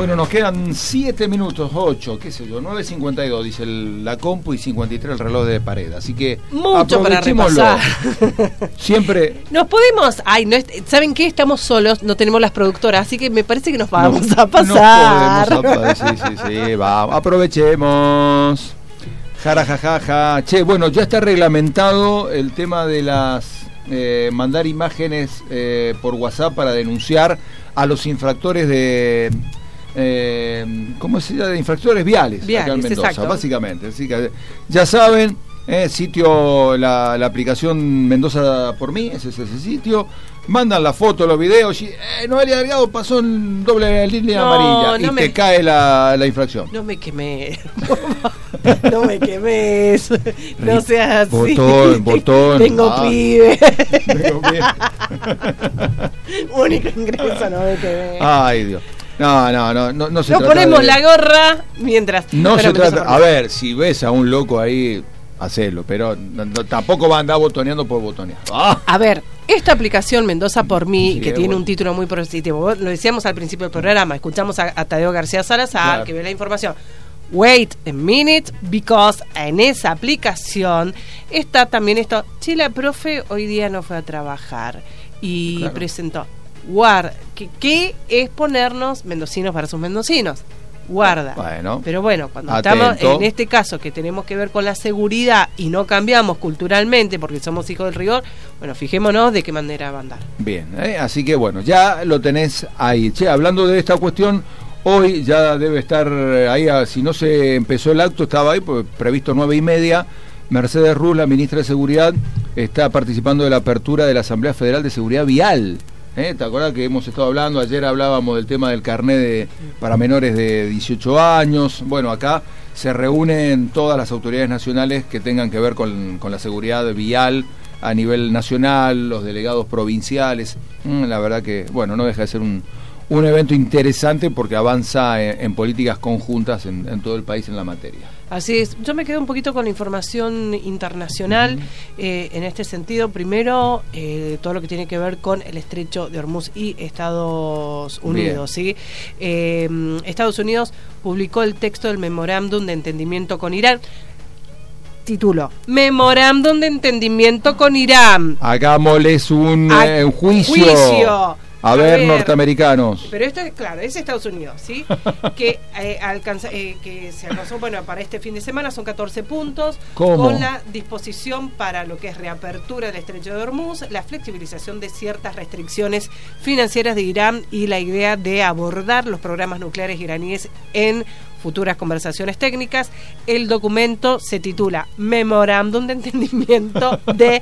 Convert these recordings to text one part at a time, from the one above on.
Bueno, nos quedan 7 minutos, 8, qué sé yo, 9:52 dice la compu y 53 el reloj de pared. Así que mucho para repasar. Siempre. Nos podemos. ¿Saben qué? Estamos solos, no tenemos las productoras, así que me parece que nos vamos a pasar. No podemos sí, vamos. Aprovechemos. Jarajajaja. Che, bueno, ya está reglamentado el tema de las mandar imágenes por WhatsApp para denunciar a los infractores de ¿cómo se llama? De infractores viales acá en Mendoza, exacto. Básicamente. Así que ya saben, sitio, la aplicación Mendoza por mí, ese es ese sitio. Mandan la foto, los videos y Noelia Delgado pasó en doble línea amarilla y te cae la infracción. No me quemé. No me quemes. No seas así. Botón. Tengo pibe. Tengo pibe. Único ingreso, no me quemé. Ay, Dios. No se trata. Nos ponemos la gorra mientras. No se trata. A ver, si ves a un loco ahí, hacelo, pero tampoco va a andar botoneando por botonear. A ver, esta aplicación Mendoza por mí, que tiene un título muy positivo, lo decíamos al principio del programa, escuchamos a Tadeo García Salazar, que ve la información. Wait a minute, because en esa aplicación está también esto. Che, la profe hoy día no fue a trabajar y presentó. ¿Qué es ponernos mendocinos para sus mendocinos? Guarda. Bueno, pero bueno, cuando estamos en este caso que tenemos que ver con la seguridad y no cambiamos culturalmente porque somos hijos del rigor, bueno, fijémonos de qué manera va a andar. Bien, así que bueno, ya lo tenés ahí. Che, hablando de esta cuestión, hoy ya debe estar ahí, si no se empezó el acto, estaba ahí, pues, previsto 9:30. Mercedes Ruz, la ministra de Seguridad, está participando de la apertura de la Asamblea Federal de Seguridad Vial. ¿Te acuerdas que hemos estado hablando? Ayer hablábamos del tema del carnet para menores de 18 años. Bueno, acá se reúnen todas las autoridades nacionales que tengan que ver con la seguridad vial a nivel nacional, los delegados provinciales. La verdad que, bueno, no deja de ser un evento interesante porque avanza en políticas conjuntas en todo el país en la materia. Así es, yo me quedo un poquito con la información internacional en este sentido. Primero, todo lo que tiene que ver con el Estrecho de Hormuz y Estados Unidos. ¿Sí? Estados Unidos publicó el texto del memorándum de entendimiento con Irán. Título: Memorándum de entendimiento con Irán. Hagámosles un juicio. A ver, norteamericanos. Pero esto es, claro, es Estados Unidos, ¿sí? que se alcanzó, bueno, para este fin de semana son 14 puntos. ¿Cómo? Con la disposición para lo que es reapertura del Estrecho de Hormuz, la flexibilización de ciertas restricciones financieras de Irán y la idea de abordar los programas nucleares iraníes en futuras conversaciones técnicas. El documento se titula Memorándum de Entendimiento de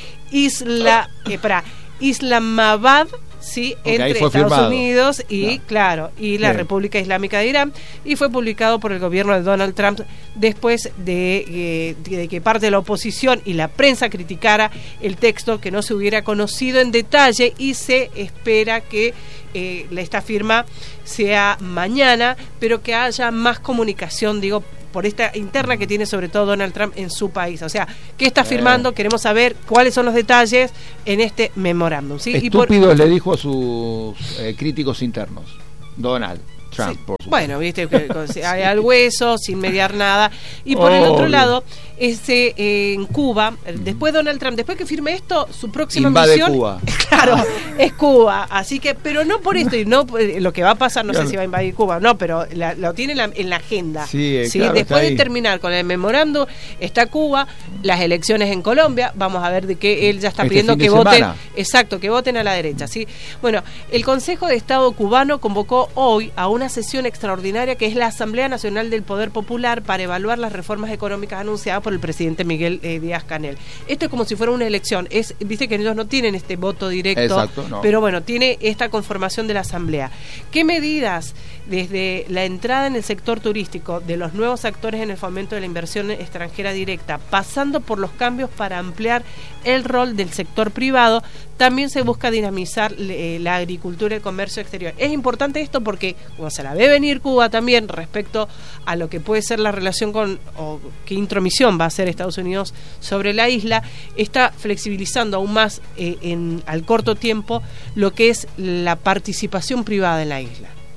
Islamabad, sí, entre Estados firmado. Unidos y y la República Islámica de Irán, y fue publicado por el gobierno de Donald Trump después de que parte de la oposición y la prensa criticara el texto, que no se hubiera conocido en detalle, y se espera que esta firma sea mañana, pero que haya más comunicación, por esta interna que tiene sobre todo Donald Trump en su país. O sea, ¿qué está firmando? Queremos saber cuáles son los detalles en este memorándum, ¿sí? Estúpidos le dijo a sus críticos internos, Donald Trump, sí. Por supuesto. Bueno, viste, al hueso, sin mediar nada. Y por el otro lado, en Cuba, después Donald Trump, después que firme esto, su próxima misión, Cuba. Claro, es Cuba. Así que, pero no por esto, y no lo que va a pasar, no sé si va a invadir Cuba, no, pero lo tiene en la agenda. Sí, ¿sí? Claro, después de terminar con el memorándum, está Cuba, las elecciones en Colombia, vamos a ver de qué él ya está pidiendo que voten. Exacto, que voten a la derecha, ¿sí? Bueno, el Consejo de Estado cubano convocó hoy a una sesión extraordinaria que es la Asamblea Nacional del Poder Popular para evaluar las reformas económicas anunciadas por el presidente Miguel Díaz-Canel. Esto es como si fuera una elección. Viste que ellos no tienen este voto directo. Exacto, no. Pero bueno, tiene esta conformación de la Asamblea. ¿Qué medidas desde la entrada en el sector turístico de los nuevos actores en el fomento de la inversión extranjera directa, pasando por los cambios para ampliar el rol del sector privado, también se busca dinamizar la agricultura y el comercio exterior? Es importante esto porque, como se la ve venir Cuba también respecto a lo que puede ser la relación o qué intromisión va a hacer Estados Unidos sobre la isla, está flexibilizando aún más al corto tiempo lo que es la participación privada en la isla.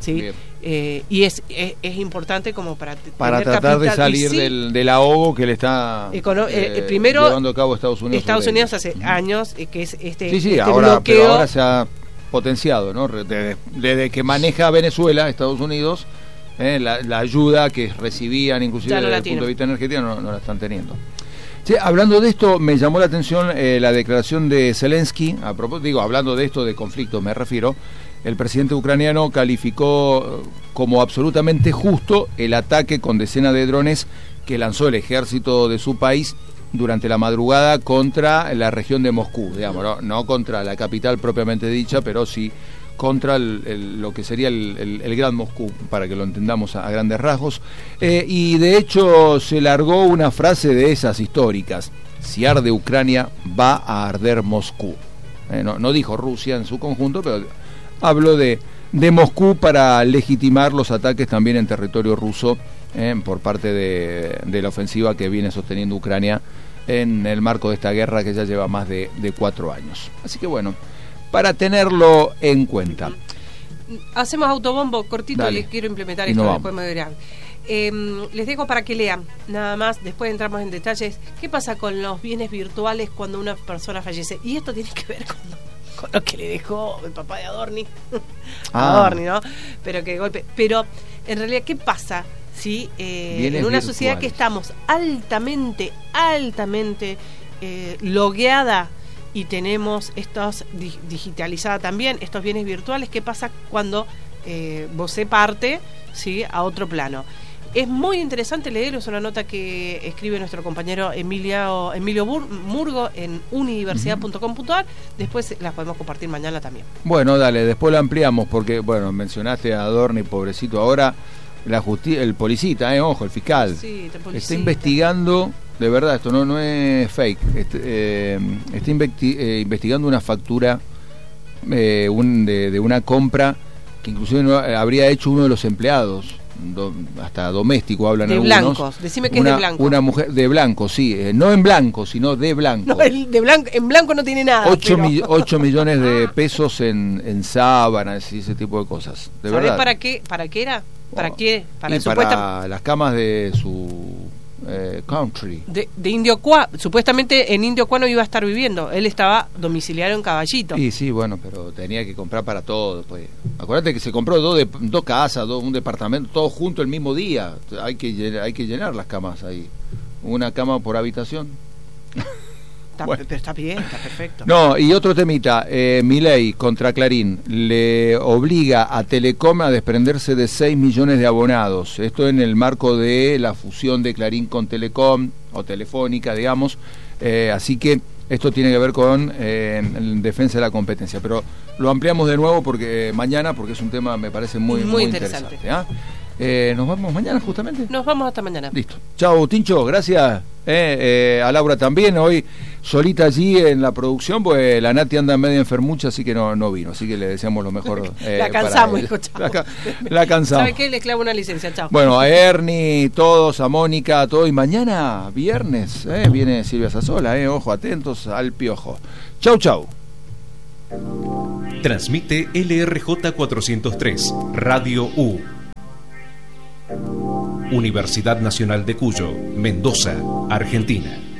¿sí? Y es importante como para tratar de salir del ahogo que le está primero llevando a cabo Estados Unidos. Estados Unidos hace años que es ahora, bloqueo. Pero ahora se ha potenciado, ¿no? Desde que maneja Venezuela, Estados Unidos, la ayuda que recibían, inclusive desde el punto de vista energético, no la están teniendo. Sí, hablando de esto, me llamó la atención la declaración de Zelensky, a propósito, hablando de esto de conflicto, me refiero. El presidente ucraniano calificó como absolutamente justo el ataque con decenas de drones que lanzó el ejército de su país durante la madrugada contra la región de Moscú, digamos, no contra la capital propiamente dicha, pero sí contra lo que sería el Gran Moscú, para que lo entendamos a grandes rasgos. Y de hecho se largó una frase de esas históricas: si arde Ucrania, va a arder Moscú. No dijo Rusia en su conjunto, pero habló de Moscú para legitimar los ataques también en territorio ruso por parte de la ofensiva que viene sosteniendo Ucrania en el marco de esta guerra que ya lleva más de 4 años. Así que bueno, para tenerlo en cuenta. Hacemos autobombo cortito. Dale. Les quiero implementar esto, después me dirán. Les dejo para que lean, nada más, después entramos en detalles. ¿Qué pasa con los bienes virtuales cuando una persona fallece? Y esto tiene que ver con lo que le dejó el papá de Adorni. Adorni, ¿no? Pero que golpe. Pero en realidad, ¿qué pasa si en una sociedad que estamos altamente logueada y tenemos estos digitalizada también, estos bienes virtuales? ¿Qué pasa cuando vos se parte, ¿sí?, a otro plano? Es muy interesante leerlo, es una nota que escribe nuestro compañero Emilio Murgo en universidad.com.ar. Después las podemos compartir mañana también. Bueno, dale, después la ampliamos porque, bueno, mencionaste a Adorni, pobrecito. Ahora el policita, ojo, el fiscal, está investigando, de verdad, esto no es fake, está investigando una factura de una compra que inclusive habría hecho uno de los empleados. Hasta doméstico hablan de algunos. Blancos, decime que es de blanco. Una mujer de blanco, sí, no en blanco, sino de blanco. No, el de blanco, en blanco no tiene nada. 8 millones de pesos en sábanas y ese tipo de cosas. De verdad. ¿Para qué? ¿Para qué era? ¿Para qué? Para las camas de su country. De Indiocuá. Supuestamente en Indiocuá no iba a estar viviendo. Él estaba domiciliario en Caballito. Sí, bueno, pero tenía que comprar para todo. Pues. Acuérdate que se compró dos casas, un departamento, todo junto el mismo día. Hay que llenar las camas ahí. Una cama por habitación. Bueno. Pero está bien, está perfecto. No, y otro temita, Milei contra Clarín le obliga a Telecom a desprenderse de 6 millones de abonados. Esto en el marco de la fusión de Clarín con Telecom, o Telefónica, digamos. Así que esto tiene que ver con en defensa de la competencia. Pero lo ampliamos de nuevo mañana, porque es un tema, me parece muy interesante. ¿Nos vamos mañana justamente? Nos vamos hasta mañana. Listo. Chao, Tincho, gracias. A Laura también, hoy solita allí en la producción, pues la Nati anda media enfermucha, así que no vino, así que le deseamos lo mejor. La cansamos, la cansamos. ¿Sabe qué? Le clavo una licencia, chao. Bueno, a Ernie, todos, a Mónica, todo, y mañana, viernes, viene Silvia Sassola, ojo, atentos al piojo. Chau. Transmite LRJ 403, Radio U. Universidad Nacional de Cuyo, Mendoza, Argentina.